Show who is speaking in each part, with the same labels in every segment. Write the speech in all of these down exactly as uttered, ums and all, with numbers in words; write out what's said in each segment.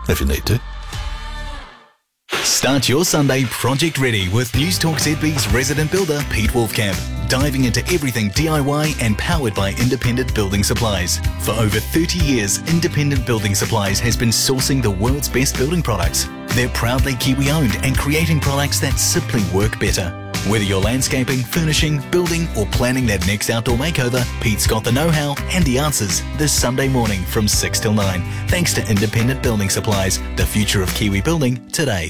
Speaker 1: if you need to.
Speaker 2: Start your Sunday project ready with Newstalk Z B's resident builder Pete Wolfcamp, diving into everything D I Y and powered by Independent Building Supplies. For over thirty years, Independent Building Supplies has been sourcing the world's best building products. They're proudly Kiwi owned and creating products that simply work better. Whether you're landscaping, furnishing, building or planning that next outdoor makeover, Pete's got the know-how and the answers this Sunday morning from six till nine. Thanks to Independent Building Supplies, the future of Kiwi building today.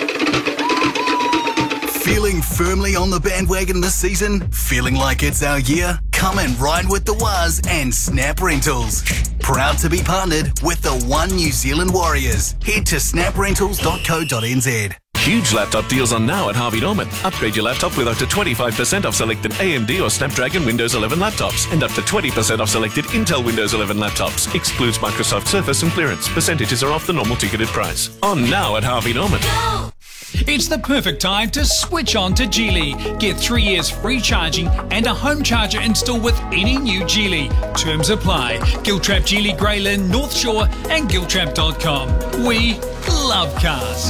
Speaker 2: Feeling firmly on the bandwagon this season? Feeling like it's our year? Come and ride with the Waz and Snap Rentals. Proud to be partnered with the One New Zealand Warriors. Head to snap rentals dot co dot n z.
Speaker 3: Huge laptop deals on now at Harvey Norman. Upgrade your laptop with up to twenty-five percent off selected A M D or Snapdragon Windows eleven laptops and up to twenty percent off selected Intel Windows eleven laptops. Excludes Microsoft Surface and clearance. Percentages are off the normal ticketed price. On now at Harvey Norman.
Speaker 4: It's the perfect time to switch on to Geely. Get three years free charging and a home charger installed with any new Geely. Terms apply. Giltrap Geely Greylin, North Shore and giltrap dot com. We love cars.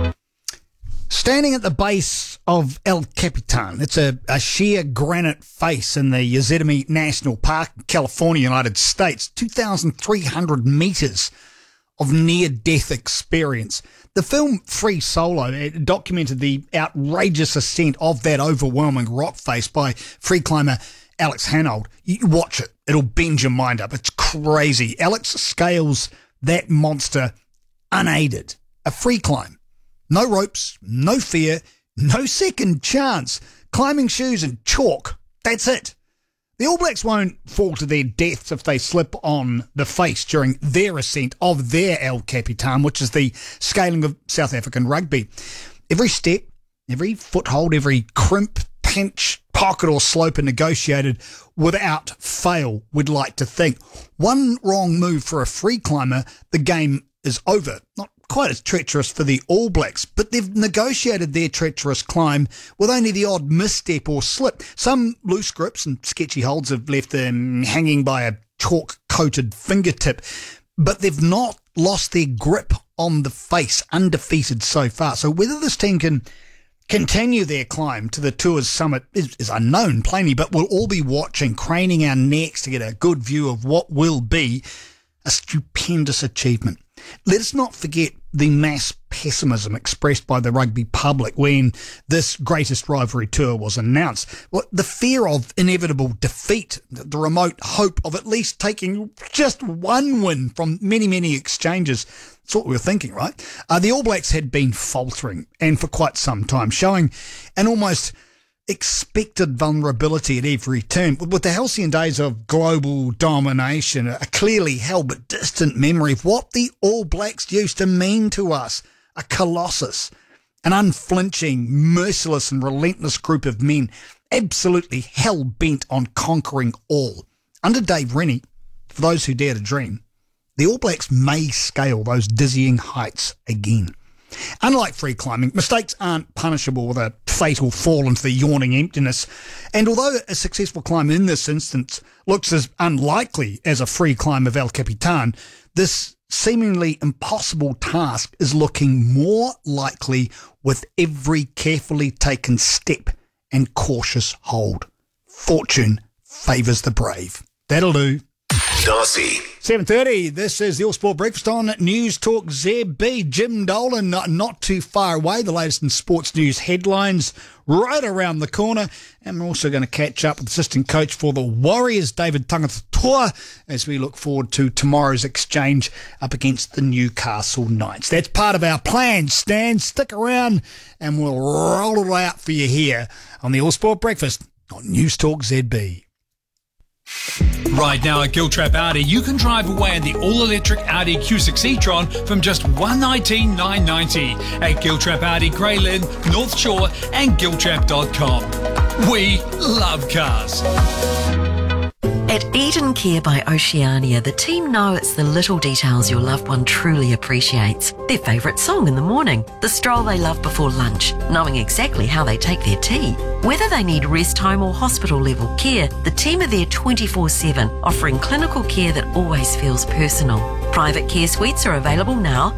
Speaker 5: Standing at the base of El Capitan, it's a, a sheer granite face in the Yosemite National Park, California, United States, two thousand three hundred metres of near-death experience. The film Free Solo it documented the outrageous ascent of that overwhelming rock face by free climber Alex Honnold. You watch it, it'll bend your mind up. It's crazy. Alex scales that monster unaided. A free climb. No ropes, no fear, no second chance. Climbing shoes and chalk. That's it. The All Blacks won't fall to their deaths if they slip on the face during their ascent of their El Capitan, which is the scaling of South African rugby. Every step, every foothold, every crimp, pinch, pocket or slope are negotiated without fail, we'd like to think. One wrong move for a free climber, the game is over. Not quite as treacherous for the All Blacks, but they've negotiated their treacherous climb with only the odd misstep or slip. Some loose grips and sketchy holds have left them hanging by a chalk-coated fingertip, but they've not lost their grip on the face, undefeated so far. So whether this team can continue their climb to the tour's summit is, is unknown, plainly, but we'll all be watching, craning our necks to get a good view of what will be a stupendous achievement. Let us not forget the mass pessimism expressed by the rugby public when this greatest rivalry tour was announced. Well, the fear of inevitable defeat, the remote hope of at least taking just one win from many, many exchanges. That's what we were thinking, right? Uh, the All Blacks had been faltering, and for quite some time, showing an almost expected vulnerability at every turn. With the halcyon days of global domination, a clearly held but distant memory of what the All Blacks used to mean to us. A colossus, an unflinching, merciless and relentless group of men, absolutely hell-bent on conquering all. Under Dave Rennie, for those who dare to dream, the All Blacks may scale those dizzying heights again. Unlike free climbing, mistakes aren't punishable with a fatal fall into the yawning emptiness. And although a successful climb in this instance looks as unlikely as a free climb of El Capitan, this seemingly impossible task is looking more likely with every carefully taken step and cautious hold. Fortune favours the brave. That'll do.
Speaker 1: Darcy.
Speaker 5: seven thirty, this is the All Sport Breakfast on News Talk Z B. Jim Dolan, not, not too far away. The latest in sports news headlines right around the corner. And we're also going to catch up with assistant coach for the Warriors, David Tangata, as we look forward to tomorrow's exchange up against the Newcastle Knights. That's part of our plan, Stan. Stick around and we'll roll it out for you here on the All Sport Breakfast on News Talk Z B.
Speaker 4: Right now at Giltrap Audi, you can drive away in the all-electric Audi Q six e-tron from just one hundred nineteen thousand nine hundred ninety dollars at Giltrap Audi Greylin, North Shore and giltrap dot com. We love cars.
Speaker 6: At Eden Care by Oceania, the team know it's the little details your loved one truly appreciates. Their favourite song in the morning, the stroll they love before lunch, knowing exactly how they take their tea. Whether they need rest home or hospital level care, the team are there twenty-four seven, offering clinical care that always feels personal. Private care suites are available now